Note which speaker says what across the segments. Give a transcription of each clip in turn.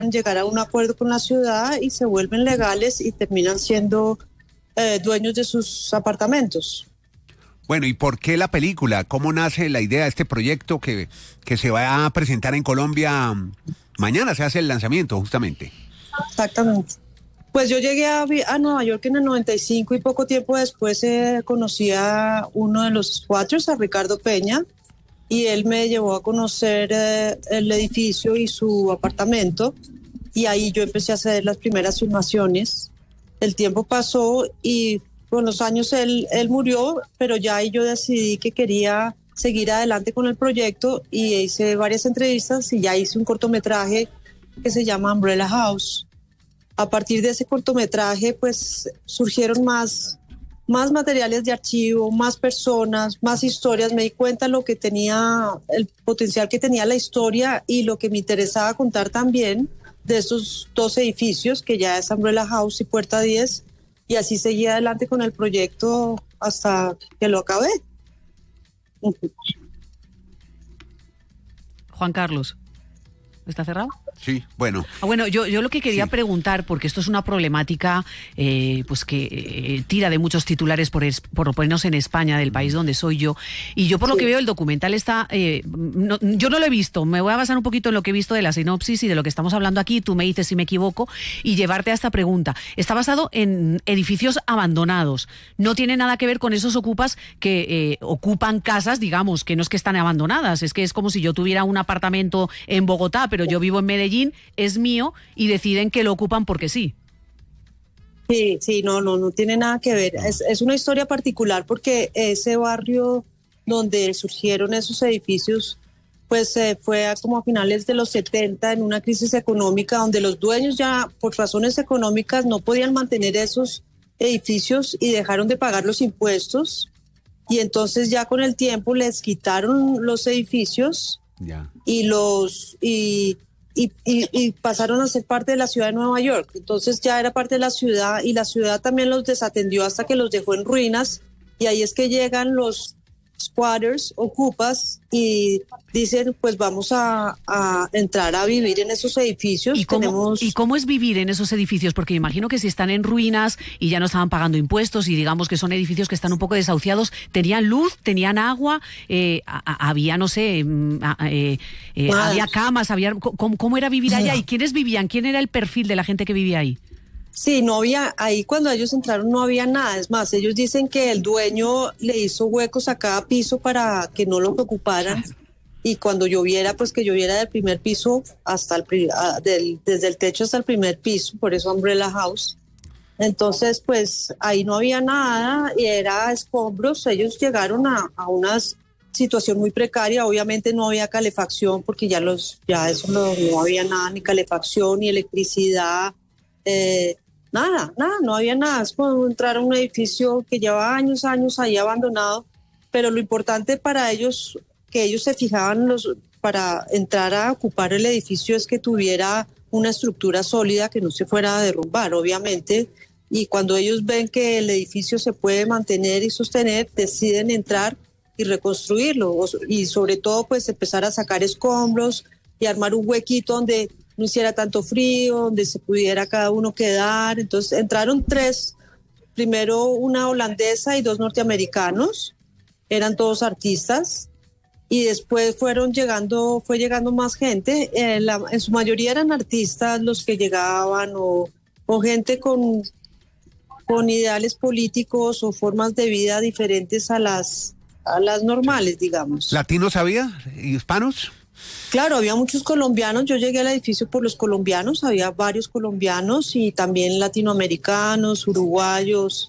Speaker 1: llegar a un acuerdo con la ciudad y se vuelven legales y terminan siendo dueños de sus apartamentos.
Speaker 2: Bueno, ¿y por qué la película? ¿Cómo nace la idea de este proyecto que se va a presentar en Colombia? Mañana se hace el lanzamiento, justamente.
Speaker 1: Exactamente. Pues yo llegué a Nueva York en el 95 y poco tiempo después conocí a uno de los squatters, a Ricardo Peña, y él me llevó a conocer el edificio y su apartamento, y ahí yo empecé a hacer las primeras filmaciones. El tiempo pasó y con los años él murió, pero ya ahí yo decidí que quería seguir adelante con el proyecto y hice varias entrevistas y ya hice un cortometraje que se llama Umbrella House. A partir de ese cortometraje, pues surgieron más materiales de archivo, más personas, más historias. Me di cuenta lo que tenía, el potencial que tenía la historia y lo que me interesaba contar también de estos dos edificios, que ya es Umbrella House y Puerta 10, y así seguí adelante con el proyecto hasta que lo acabé.
Speaker 3: Juan Carlos, ¿está cerrado?
Speaker 2: Sí, bueno.
Speaker 3: Bueno, yo lo que quería preguntar, porque esto es una problemática pues que tira de muchos titulares por lo menos en España, del país donde soy yo, y yo por lo que veo el documental está, yo no lo he visto, me voy a basar un poquito en lo que he visto de la sinopsis y de lo que estamos hablando aquí, tú me dices si me equivoco, y llevarte a esta pregunta. Está basado en edificios abandonados, no tiene nada que ver con esos ocupas que ocupan casas, digamos, que no es que están abandonadas, es que es como si yo tuviera un apartamento en Bogotá, pero yo vivo en Medellín, es mío y deciden que lo ocupan porque sí.
Speaker 1: Sí, no tiene nada que ver. Es una historia particular porque ese barrio donde surgieron esos edificios, pues fue como a finales de los 70 en una crisis económica donde los dueños ya por razones económicas no podían mantener esos edificios y dejaron de pagar los impuestos y entonces ya con el tiempo les quitaron los edificios y pasaron a ser parte de la ciudad de Nueva York. Entonces ya era parte de la ciudad y la ciudad también los desatendió hasta que los dejó en ruinas y ahí es que llegan los squatters, ocupas y dicen pues vamos a entrar a vivir en esos edificios.
Speaker 3: ¿Y cómo es vivir en esos edificios? Porque me imagino que si están en ruinas y ya no estaban pagando impuestos y digamos que son edificios que están un poco desahuciados, ¿tenían luz? ¿Tenían agua? ¿Había, no sé, había camas? ¿Cómo era vivir allá? ¿Y quiénes vivían? ¿Quién era el perfil de la gente que vivía ahí?
Speaker 1: Sí, no había, ahí cuando ellos entraron no había nada, es más, ellos dicen que el dueño le hizo huecos a cada piso para que no los ocuparan y cuando lloviera, pues que lloviera del primer piso hasta desde el techo hasta el primer piso, por eso Umbrella House. Entonces, pues ahí no había nada y era escombros, ellos llegaron a una situación muy precaria, obviamente no había calefacción porque ya no había nada, ni calefacción, ni electricidad, nada, no había nada. Es como entrar a un edificio que lleva años ahí abandonado, pero lo importante para ellos, que ellos se fijaban para entrar a ocupar el edificio es que tuviera una estructura sólida que no se fuera a derrumbar, obviamente, y cuando ellos ven que el edificio se puede mantener y sostener, deciden entrar y reconstruirlo, y sobre todo pues empezar a sacar escombros y armar un huequito donde no hiciera tanto frío, donde se pudiera cada uno quedar. Entonces entraron tres, primero una holandesa y dos norteamericanos, eran todos artistas, y después fue llegando más gente, en su mayoría eran artistas los que llegaban o gente con ideales políticos o formas de vida diferentes a las normales, digamos.
Speaker 2: ¿Latinos había? ¿Hispanos?
Speaker 1: Claro, había muchos colombianos. Yo llegué al edificio por los colombianos, había varios colombianos y también latinoamericanos, uruguayos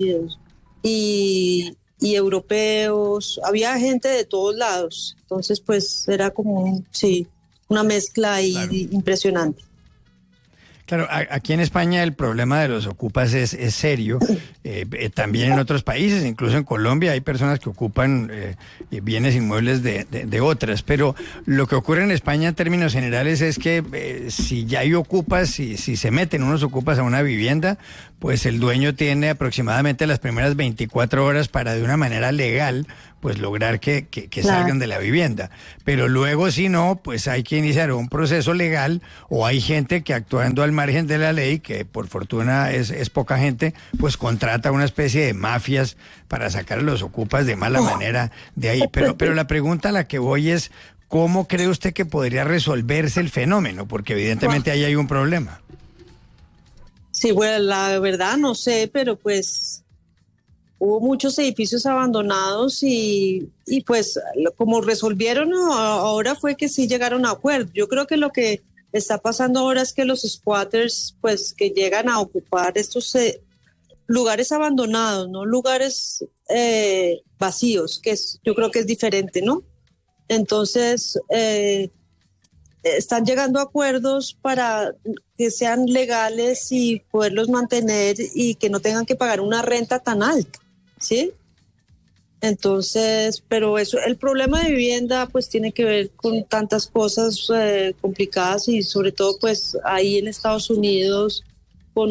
Speaker 1: y europeos. Había gente de todos lados. Entonces, pues era como una mezcla ahí impresionante.
Speaker 4: Claro, aquí en España el problema de los ocupas es serio, también en otros países, incluso en Colombia hay personas que ocupan bienes inmuebles de otras, pero lo que ocurre en España en términos generales es que si ya hay ocupas, si se meten unos ocupas a una vivienda, pues el dueño tiene aproximadamente las primeras 24 horas para de una manera legal pues lograr que salgan de la vivienda. Pero luego, si no, pues hay que iniciar un proceso legal, o hay gente que, actuando al margen de la ley, que por fortuna es poca gente, pues contrata una especie de mafias para sacar a los ocupas de mala manera de ahí. Pero la pregunta a la que voy es, ¿cómo cree usted que podría resolverse el fenómeno? Porque evidentemente ahí hay un problema.
Speaker 1: Sí, bueno, la verdad no sé, pero pues hubo muchos edificios abandonados y pues como resolvieron ahora fue que sí llegaron a acuerdo. Yo creo que lo que está pasando ahora es que los squatters pues que llegan a ocupar estos lugares abandonados, no lugares vacíos, yo creo que es diferente, ¿no? Entonces están llegando a acuerdos para que sean legales y poderlos mantener y que no tengan que pagar una renta tan alta. ¿Sí? Entonces, pero eso, el problema de vivienda pues tiene que ver con tantas cosas complicadas y sobre todo pues ahí en Estados Unidos con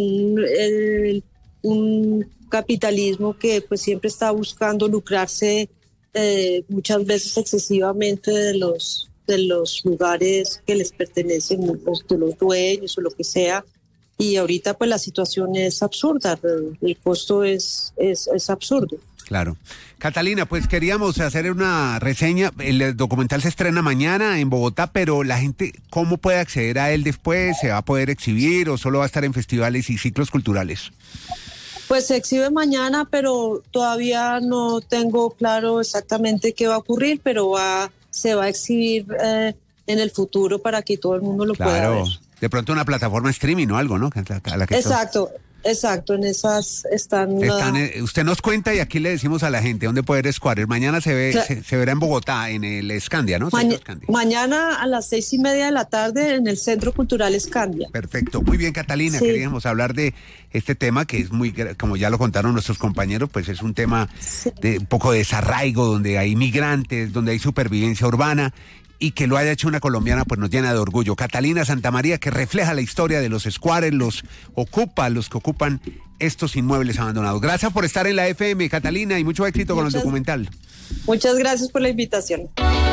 Speaker 1: un capitalismo que pues siempre está buscando lucrarse muchas veces excesivamente de los lugares que les pertenecen, de los dueños o lo que sea. Y ahorita pues la situación es absurda, el costo es absurdo.
Speaker 2: Claro. Catalina, pues queríamos hacer una reseña. El documental se estrena mañana en Bogotá, pero la gente, ¿cómo puede acceder a él después? ¿Se va a poder exhibir o solo va a estar en festivales y ciclos culturales?
Speaker 1: Pues se exhibe mañana, pero todavía no tengo claro exactamente qué va a ocurrir, pero se va a exhibir en el futuro para que todo el mundo lo pueda ver.
Speaker 2: De pronto una plataforma streaming o algo, ¿no?
Speaker 1: Exacto, en esas están
Speaker 2: usted nos cuenta y aquí le decimos a la gente dónde puede ver Squatter. Mañana se verá en Bogotá, en el Scandia, ¿no?
Speaker 1: Mañana a las 6:30 de la tarde en el Centro Cultural Scandia.
Speaker 2: Perfecto, muy bien, Catalina, sí. Queríamos hablar de este tema que es muy, como ya lo contaron nuestros compañeros, pues es un tema de un poco de desarraigo, donde hay migrantes, donde hay supervivencia urbana, y que lo haya hecho una colombiana pues nos llena de orgullo. Catalina Santamaría, que refleja la historia de los squatters, los que ocupan estos inmuebles abandonados. Gracias por estar en la FM, Catalina, y mucho éxito con el documental.
Speaker 1: Muchas gracias por la invitación.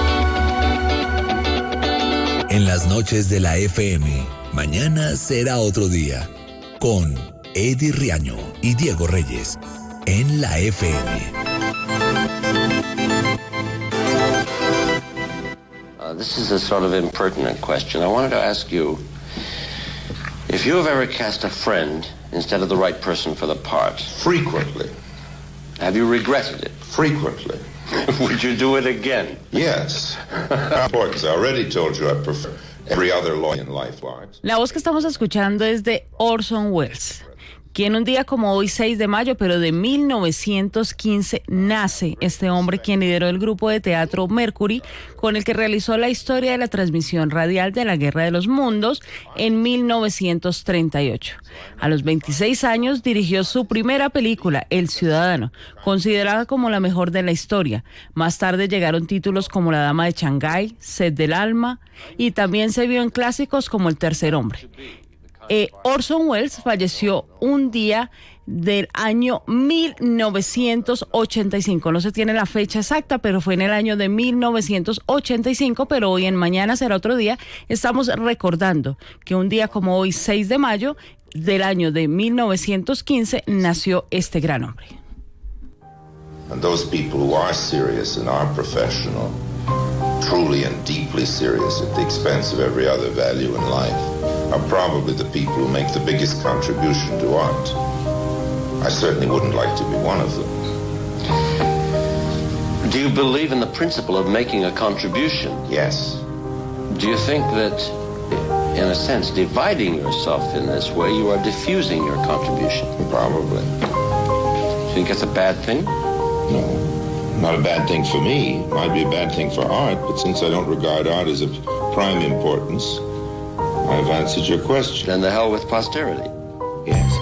Speaker 5: En las noches de la FM, mañana será otro día, con Eddie Riaño y Diego Reyes, en la FM.
Speaker 6: This is a sort of impertinent question. I wanted to ask you if you have ever cast a friend instead of the right person for the part.
Speaker 7: Frequently.
Speaker 6: Have you regretted it?
Speaker 7: Frequently.
Speaker 6: Would you do it again?
Speaker 7: Yes. I already told you I prefer every other law in life.
Speaker 3: La voz que estamos escuchando es de Orson Welles, quien un día como hoy, 6 de mayo, pero de 1915, nace este hombre quien lideró el grupo de teatro Mercury, con el que realizó la historia de la transmisión radial de la Guerra de los Mundos en 1938. A los 26 años dirigió su primera película, El Ciudadano, considerada como la mejor de la historia. Más tarde llegaron títulos como La Dama de Shanghái, Sed del Alma, y también se vio en clásicos como El Tercer Hombre. Orson Welles falleció un día del año 1985. No se tiene la fecha exacta, pero fue en el año de 1985, pero hoy en Mañana será otro día. Estamos recordando que un día como hoy, 6 de mayo del año de 1915, nació este gran hombre.
Speaker 7: And those people who are serious and are professional, truly and deeply serious at the expense of every other value in life, are probably the people who make the biggest contribution to art. I certainly wouldn't like to be one of them.
Speaker 6: Do you believe in the principle of making a contribution?
Speaker 7: Yes.
Speaker 6: Do you think that, in a sense, dividing yourself in this way, you are diffusing your contribution?
Speaker 7: Probably.
Speaker 6: Do you think it's a bad thing?
Speaker 7: No. Not a bad thing for me. It might be a bad thing for art, but since I don't regard art as of prime importance, I've answered your question.
Speaker 6: Then the hell with posterity.
Speaker 7: Yes.